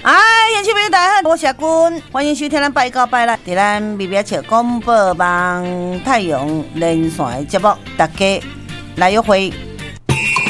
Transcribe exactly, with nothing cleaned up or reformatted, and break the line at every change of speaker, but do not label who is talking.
哎，乡亲朋友大家好，我是阿君，欢迎收听咱拜到拜六在咱咪咪笑广播网太阳连线的节目，大家来约会。